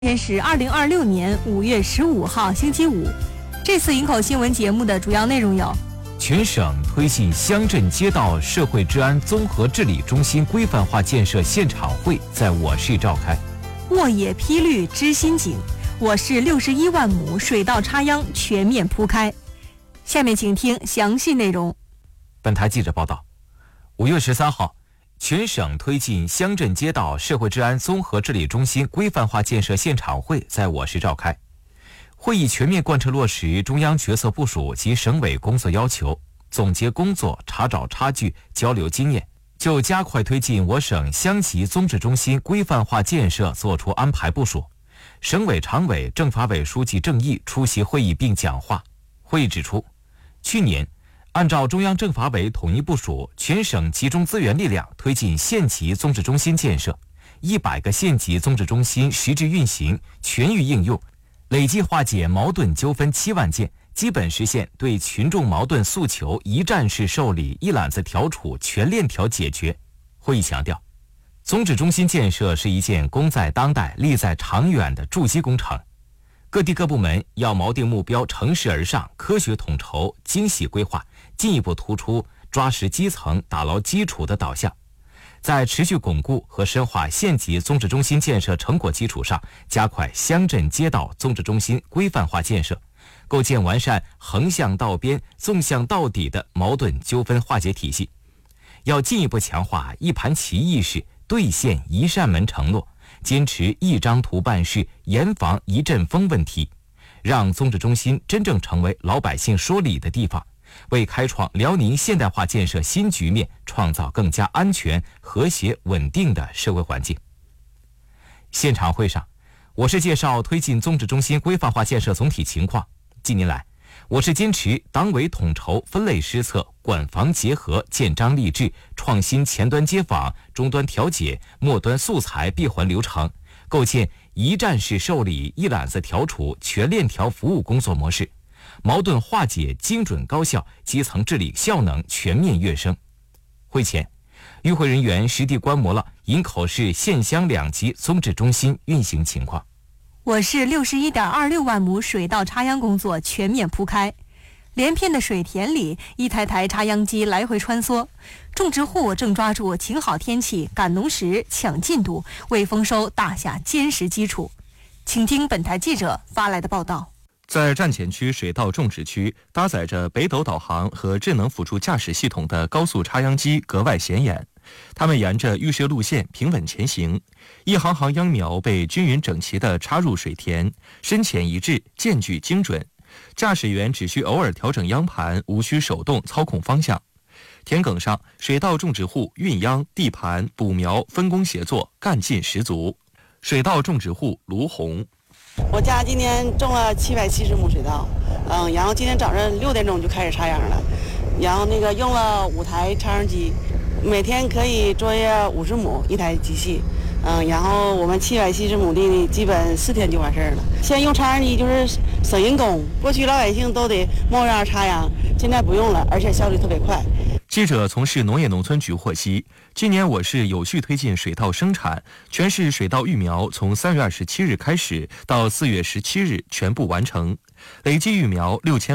今天是2026年5月15号星期五。这次营口新闻节目的主要内容有： 全省推进乡镇街道社会治安综合治理中心规范化建设现场会在我市召开； 沃野披绿知新景，我市61万亩水稻插秧全面铺开。下面请听详细内容。 本台记者报道，5月13号，全省推进乡镇街道社会治安综合治理中心规范化建设现场会在我市召开。会议全面贯彻落实中央决策部署及省委工作要求，总结工作，查找差距，交流经验，就加快推进我省乡级综治中心规范化建设作出安排部署。省委常委、政法委书记郑毅出席会议并讲话。会议指出，去年按照中央政法委统一部署，全省集中资源力量推进县级综治中心建设，100个县级综治中心实质运行，全域应用，累计化解矛盾纠纷7万件，基本实现对群众矛盾诉求一站式受理、一揽子调处、全链条解决。会议强调，综治中心建设是一件功在当代、利在长远的筑基工程。各地各部门要锚定目标，乘势而上，科学统筹，精细规划，进一步突出抓实基层、打牢基础的导向。在持续巩固和深化县级综治中心建设成果基础上，加快乡镇街道综治中心规范化建设，构建完善横向到边、纵向到底的矛盾纠纷化解体系。要进一步强化一盘棋意识，兑现一扇门承诺，坚持一张图办事，严防一阵风问题，让综治中心真正成为老百姓说理的地方，为开创辽宁现代化建设新局面创造更加安全、和谐、稳定的社会环境。现场会上，我市介绍推进综治中心规范化建设总体情况。近年来，我市坚持党委统筹、分类施策、管防结合、建章立制，创新前端接访、终端调解、末端素材闭环流程，构建一站式受理、一揽子调处、全链条服务工作模式，矛盾化解精准高效，基层治理效能全面跃升。会前，与会人员实地观摩了营口市县乡2级综治中心运行情况。 我市61.26万亩水稻插秧工作全面铺开，连片的水田里，一台台插秧机来回穿梭，种植户正抓住晴好天气赶农时抢进度，为丰收打下坚实基础。请听本台记者发来的报道。 在站前区水稻种植区，搭载着北斗导航和智能辅助驾驶系统的高速插秧机格外显眼。它们沿着预设路线平稳前行，一行行秧苗被均匀整齐地插入水田，深浅一致，间距精准。驾驶员只需偶尔调整秧盘，无需手动操控方向。田埂上，水稻种植户运秧、地盘、补苗分工协作，干劲十足。水稻种植户卢红， 我家今年种了770亩水稻，然后今天早上6点钟就开始插秧了，然后用了5台插秧机，每天可以作业50亩一台机器，然后我们770亩地呢，基本4天就完事儿了。现在用插秧机就是省人工，过去老百姓都得冒烟插秧，现在不用了，而且效率特别快。 记者从市农业农村局获悉，今年我市有序推进水稻生产，全市水稻育苗从3月27日开始到4月17日全部完成，累计育苗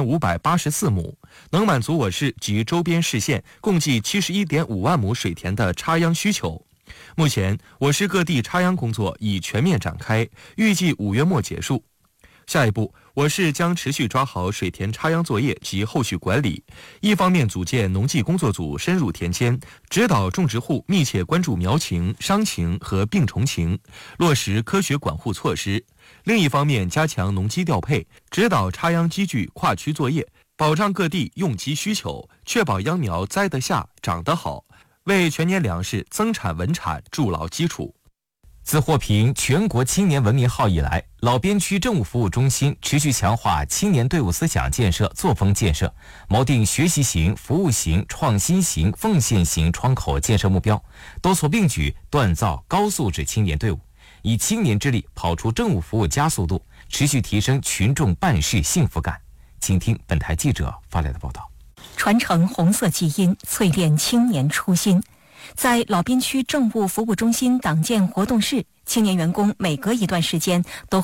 6584亩，能满足我市及周边市县共计71.5万亩水田的插秧需求。目前，我市各地插秧工作已全面展开，预计5月末结束。下一步，我市将持续抓好水田插秧作业及后续管理，一方面组建农技工作组深入田间，指导种植户密切关注苗情、伤情和病虫情，落实科学管护措施；另一方面加强农机调配，指导插秧机具跨区作业，保障各地用机需求，确保秧苗栽得下、长得好，为全年粮食增产稳产筑牢基础。 自获评全国青年文明号以来，老边区政务服务中心持续强化青年队伍思想建设、作风建设，锚定学习型、服务型、创新型、奉献型窗口建设目标，多措并举锻造高素质青年队伍，以青年之力跑出政务服务加速度，持续提升群众办事幸福感。请听本台记者发来的报道。 传承红色基因，淬炼青年初心。 在老滨区政务服务中心党建活动室，青年员工每隔一段时间都